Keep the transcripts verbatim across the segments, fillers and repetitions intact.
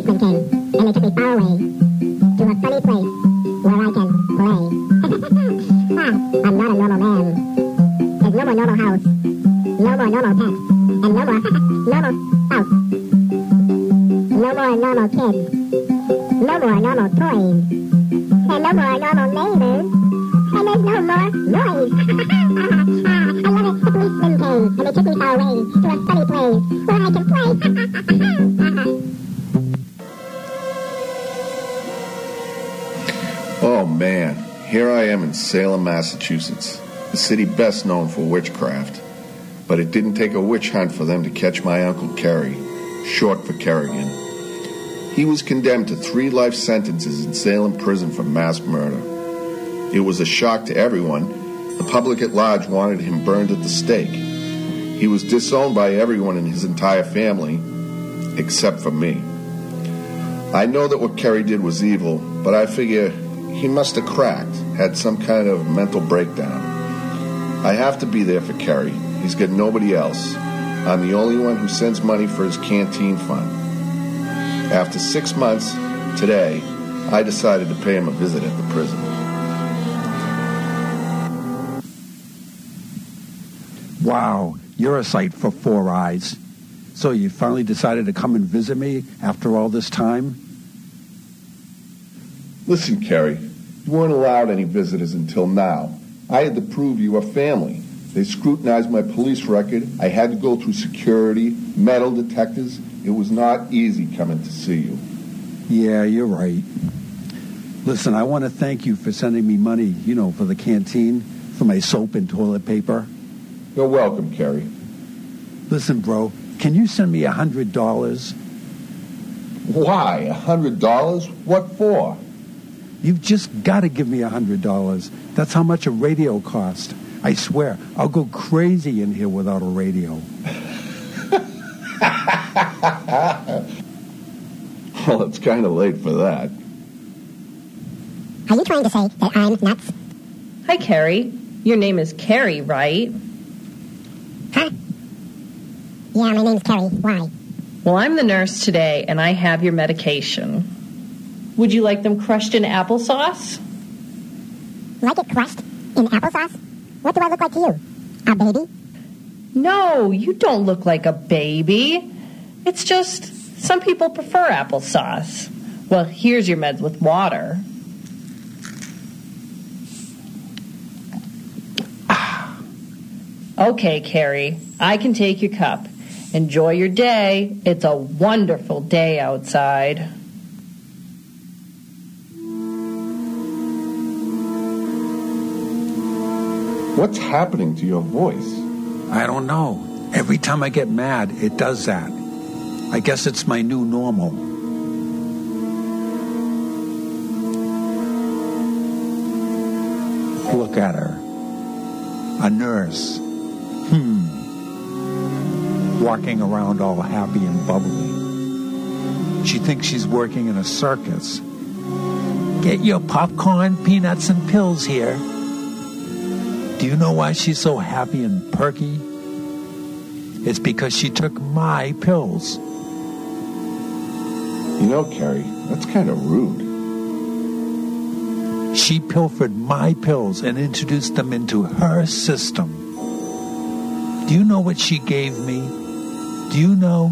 policemen came, and they took me far away to a funny place where I can play. ah, I'm not a normal man. There's no more normal house, no more normal pet, and no more normal spouse. No more normal kids, no more normal toys, and no more normal neighbors, and there's no more noise. I love it. The policemen came, and they took me far away to a funny place where I can play. Oh man, here I am in Salem, Massachusetts, the city best known for witchcraft. But it didn't take a witch hunt for them to catch my Uncle Kerry, short for Kerrigan. He was condemned to three life sentences in Salem prison for mass murder. It was a shock to everyone. The public at large wanted him burned at the stake. He was disowned by everyone in his entire family, except for me. I know that what Kerry did was evil, but I figure he must have cracked, had some kind of mental breakdown. I have to be there for Kerry. He's got nobody else. I'm the only one who sends money for his canteen fund. After six months, today, I decided to pay him a visit at the prison. Wow, you're a sight for four eyes. So you finally decided to come and visit me after all this time? Listen, Kerry, you weren't allowed any visitors until now. I had to prove you were family. They scrutinized my police record. I had to go through security, metal detectors. It was not easy coming to see you. Yeah, you're right. Listen, I want to thank you for sending me money, you know, for the canteen, for my soap and toilet paper. You're welcome, Kerry. Listen, bro, can you send me a hundred dollars? Why? A hundred dollars? What for? You've just got to give me a hundred dollars. That's how much a radio costs. I swear, I'll go crazy in here without a radio. Well, it's kind of late for that. Are you trying to say that I'm nuts? Hi, Kerry. Your name is Kerry, right? Huh? Yeah, my name's Kerry. Why? Well, I'm the nurse today, and I have your medication. Would you like them crushed in applesauce? Like it crushed in applesauce? What do I look like to you? A baby? No, you don't look like a baby. It's just some people prefer applesauce. Well, here's your meds with water. Okay, Kerry, I can take your cup. Enjoy your day. It's a wonderful day outside. What's happening to your voice? I don't know. Every time I get mad, it does that. I guess it's my new normal. Look at her. A nurse. Hmm. Walking around all happy and bubbly. She thinks she's working in a circus. Get your popcorn, peanuts, and pills here. Do you know why she's so happy and perky? It's because she took my pills. You know, Kerry, that's kind of rude. She pilfered my pills and introduced them into her system. Do you know what she gave me? Do you know?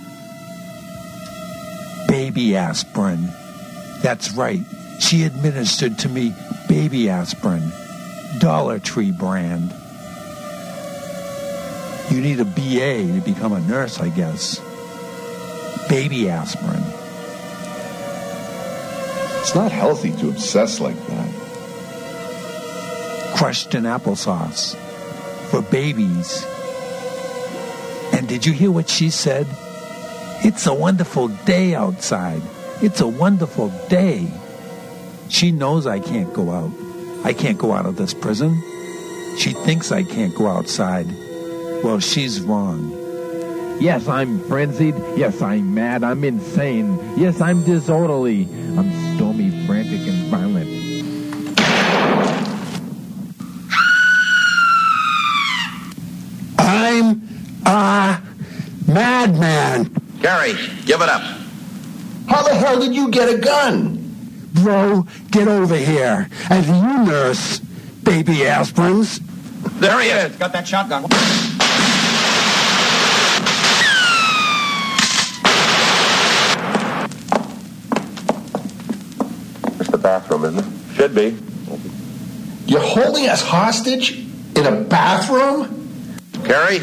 Baby aspirin. That's right. She administered to me baby aspirin. Dollar Tree brand. You need a B A to become a nurse, I guess. Baby aspirin. It's not healthy to obsess like that. Crushed in applesauce. For babies. And did you hear what she said? It's a wonderful day outside. It's a wonderful day. She knows I can't go out. I can't go out of this prison. She thinks I can't go outside. Well, she's wrong. Yes, I'm frenzied. Yes, I'm mad. I'm insane. Yes, I'm disorderly. I'm stormy, frantic, and violent. I'm a madman. Gary, give it up. How the hell did you get a gun? Bro, get over here. And you nurse baby aspirins. There he is. Got that shotgun. It's the bathroom, isn't it? Should be. You're holding us hostage in a bathroom? Carrie?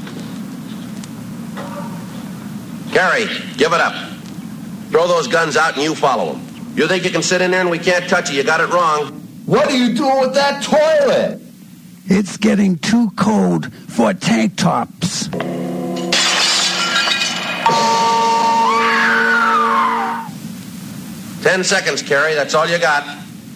Carrie, give it up. Throw those guns out and you follow them. You think you can sit in there and we can't touch you? You got it wrong. What are you doing with that toilet? It's getting too cold for tank tops. Ten seconds, Carrie. That's all you got.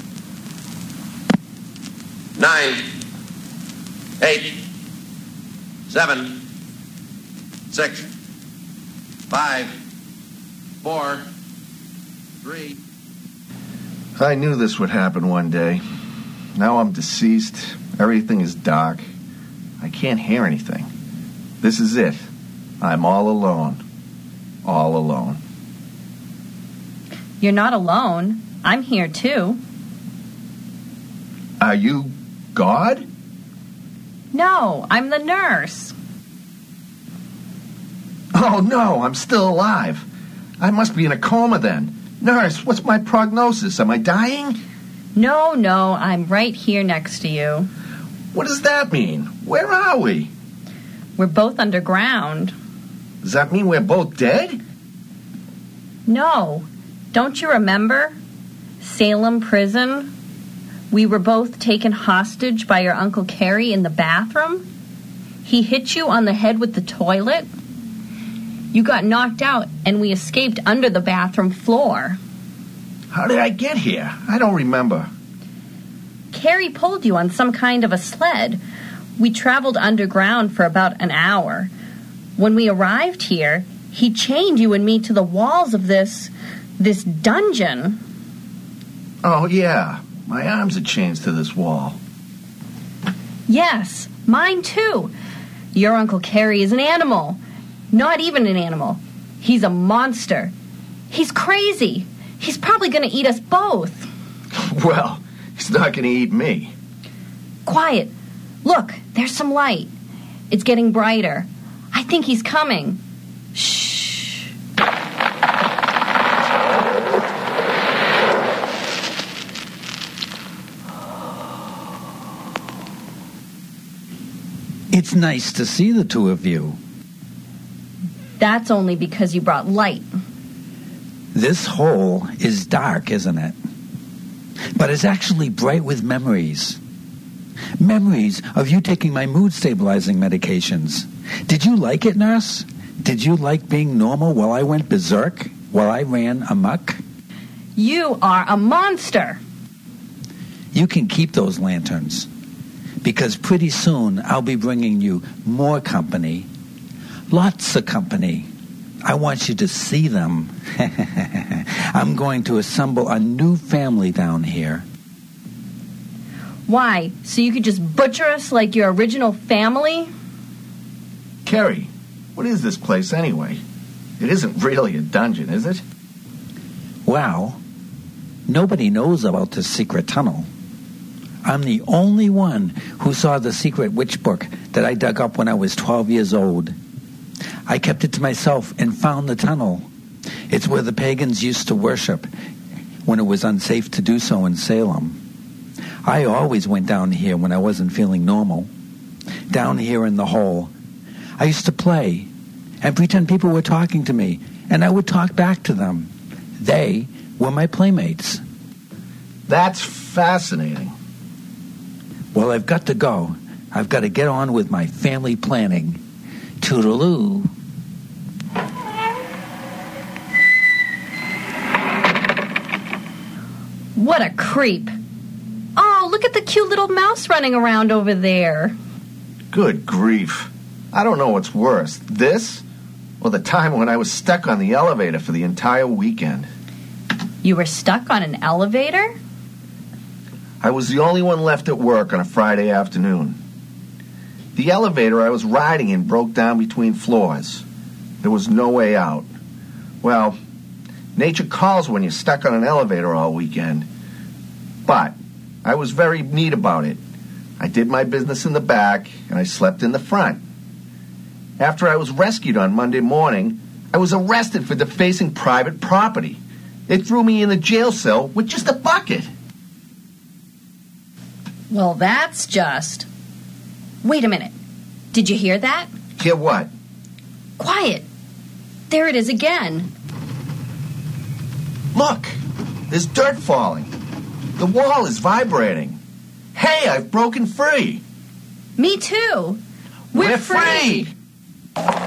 Nine. Eight. Seven. Six. Five. Four. Three. I knew this would happen one day. Now I'm deceased. Everything is dark. I can't hear anything. This is it. I'm all alone. All alone. You're not alone. I'm here too. Are you God? No, I'm the nurse. Oh, no, I'm still alive. I must be in a coma then. Nurse, what's my prognosis? Am I dying? No, no, I'm right here next to you. What does that mean? Where are we? We're both underground. Does that mean we're both dead? No. Don't you remember? Salem Prison? We were both taken hostage by your Uncle Kerry in the bathroom. He hit you on the head with the toilet. You got knocked out and we escaped under the bathroom floor. How did I get here? I don't remember. Kerry pulled you on some kind of a sled. We traveled underground for about an hour. When we arrived here, he chained you and me to the walls of this, this dungeon. Oh, yeah. My arms are chained to this wall. Yes, mine too. Your Uncle Kerry is an animal. Not even an animal. He's a monster. He's crazy. He's probably going to eat us both. Well, he's not going to eat me. Quiet. Look, there's some light. It's getting brighter. I think he's coming. Shh. It's nice to see the two of you. That's only because you brought light. This hole is dark, isn't it? But it's actually bright with memories. Memories of you taking my mood-stabilizing medications. Did you like it, nurse? Did you like being normal while I went berserk? While I ran amok? You are a monster. You can keep those lanterns. Because pretty soon I'll be bringing you more company. Lots of company. I want you to see them. I'm going to assemble a new family down here. Why? So you could just butcher us like your original family? Kerry, what is this place anyway? It isn't really a dungeon, is it? Well, nobody knows about the secret tunnel. I'm the only one who saw the secret witch book that I dug up when I was twelve years old. I kept it to myself and found the tunnel. It's where the pagans used to worship when it was unsafe to do so in Salem. I always went down here when I wasn't feeling normal. Down here in the hole. I used to play and pretend people were talking to me, and I would talk back to them. They were my playmates. That's fascinating. Well, I've got to go. I've got to get on with my family planning. Toodaloo. What a creep. Oh, look at the cute little mouse running around over there. Good grief. I don't know what's worse, this or the time when I was stuck on the elevator for the entire weekend. You were stuck on an elevator? I was the only one left at work on a Friday afternoon. The elevator I was riding in broke down between floors. There was no way out. Well, Nature calls when you're stuck on an elevator all weekend. But I was very neat about it. I did my business in the back, and I slept in the front. After I was rescued on Monday morning, I was arrested for defacing private property. They threw me in the jail cell with just a bucket. Well, that's just... Wait a minute. Did you hear that? Hear what? Quiet. There it is again. Look, there's dirt falling. The wall is vibrating. Hey, I've broken free. Me too. We're, We're free. free.